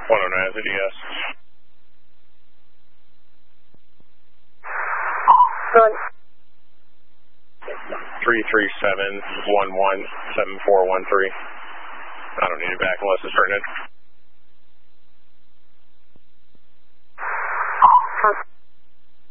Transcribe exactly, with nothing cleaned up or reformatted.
one oh nine, Z D S. Good. three three seven one one seven four one three. I don't need it back unless it's turning in.